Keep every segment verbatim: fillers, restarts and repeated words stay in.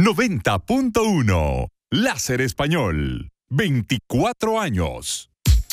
noventa punto uno. Láser Español. veinticuatro años.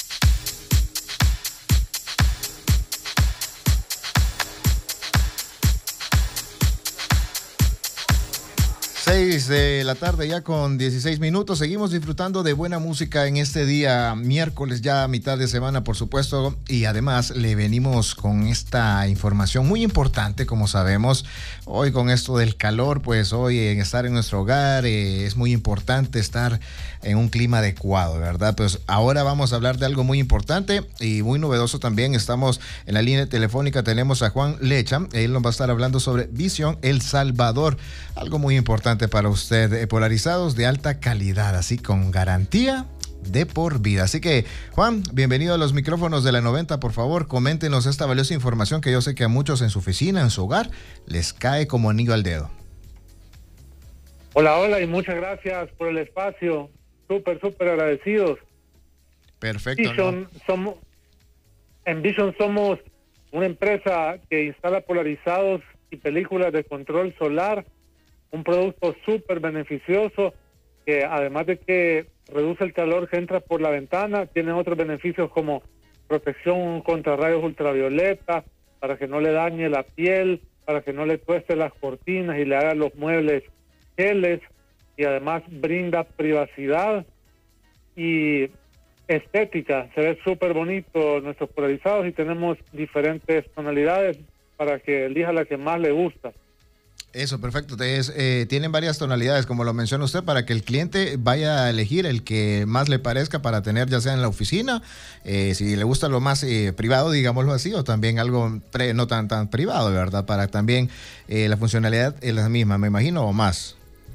seis de la tarde ya con dieciséis minutos. Seguimos disfrutando de buena música en este día miércoles, ya a mitad de semana, por supuesto, y además le venimos con esta información muy importante, como sabemos, hoy con esto del calor, pues hoy en estar en nuestro hogar eh, es muy importante estar en un clima adecuado, ¿verdad? Pues ahora vamos a hablar de algo muy importante y muy novedoso también. Estamos en la línea telefónica, tenemos a Juan Lecha, él nos va a estar hablando sobre Vision El Salvador, algo muy importante para usted, eh, polarizados de alta calidad, así con garantía de por vida. Así que, Juan, bienvenido a los micrófonos de la noventa. Por favor, coméntenos esta valiosa información que yo sé que a muchos en su oficina, en su hogar, les cae como anillo al dedo. Hola, hola, y muchas gracias por el espacio. Súper, súper agradecidos. Perfecto. Vision, ¿no? somos, en Vision somos una empresa que instala polarizados y películas de control solar, un producto súper beneficioso que además de que reduce el calor que entra por la ventana, tiene otros beneficios como protección contra rayos ultravioleta, para que no le dañe la piel, para que no le tueste las cortinas y le haga los muebles geles, y además brinda privacidad y estética. Se ve súper bonito nuestros polarizados y tenemos diferentes tonalidades para que elija la que más le gusta. Eso, perfecto. Entonces, eh, tienen varias tonalidades, como lo menciona usted, para que el cliente vaya a elegir el que más le parezca para tener, ya sea en la oficina, eh, si le gusta lo más eh, privado, digámoslo así, o también algo pre, no tan tan privado, ¿verdad? Para también eh, la funcionalidad es la misma, me imagino, o más.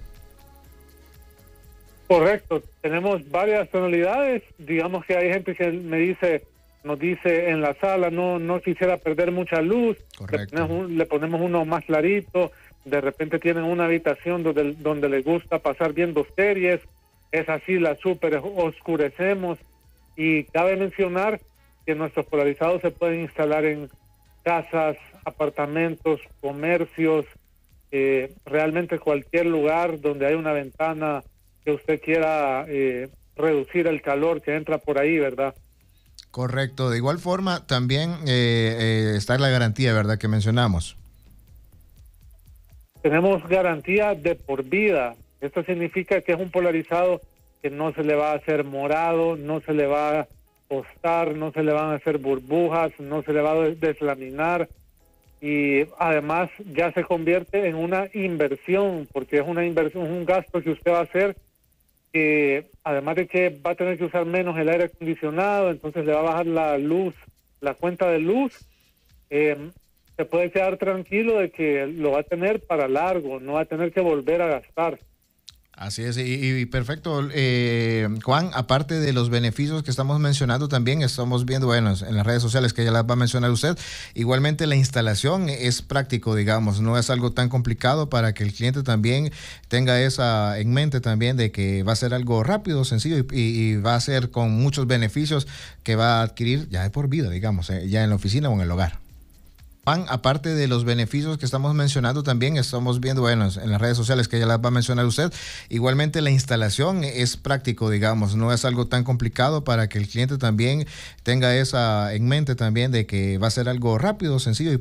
Correcto. Tenemos varias tonalidades. Digamos que hay gente que me dice, nos dice en la sala, no no quisiera perder mucha luz. Le ponemos, un, le ponemos uno más clarito. De repente tienen una habitación donde, donde les gusta pasar viendo series, es así, la super oscurecemos. Y cabe mencionar que nuestros polarizados se pueden instalar en casas, apartamentos, comercios, eh, realmente cualquier lugar donde hay una ventana que usted quiera eh, reducir el calor que entra por ahí, ¿verdad? Correcto. De igual forma, también eh, eh, está la garantía, ¿verdad?, que mencionamos. Tenemos garantía de por vida. Esto significa que es un polarizado que no se le va a hacer morado, no se le va a tostar, no se le van a hacer burbujas, no se le va a deslaminar, y además ya se convierte en una inversión, porque es una inversión, es un gasto que usted va a hacer, que además de que va a tener que usar menos el aire acondicionado, entonces le va a bajar la luz, la cuenta de luz. eh, se puede quedar tranquilo de que lo va a tener para largo, no va a tener que volver a gastar. Así es, y, y perfecto. Eh, Juan, aparte de los beneficios que estamos mencionando, también estamos viendo, bueno, en las redes sociales que ya las va a mencionar usted, igualmente la instalación es práctico, digamos, no es algo tan complicado para que el cliente también tenga esa en mente también de que va a ser algo rápido, sencillo y, y, y va a ser con muchos beneficios que va a adquirir ya de por vida, digamos, eh, ya en la oficina o en el hogar. Juan, aparte de los beneficios que estamos mencionando, también estamos viendo, bueno, en las redes sociales que ya las va a mencionar usted, igualmente la instalación es práctico, digamos, no es algo tan complicado para que el cliente también tenga esa en mente también de que va a ser algo rápido, sencillo y